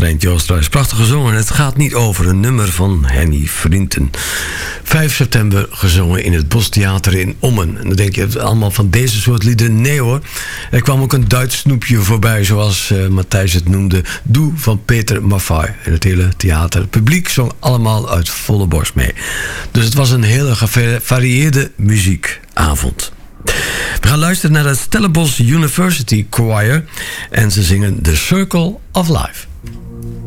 Marijn Joostra is prachtig gezongen. Het gaat niet over een nummer van Henny Vrienden. 5 september gezongen in het Bostheater in Ommen. En dan denk je allemaal van deze soort liederen. Nee hoor, er kwam ook een Duits snoepje voorbij, zoals Matthijs het noemde. Doe van Peter Maffay. En het hele theater. Het publiek zong allemaal uit volle borst mee. Dus het was een hele gevarieerde muziekavond. We gaan luisteren naar het Stellenbosch University Choir. En ze zingen The Circle of Life.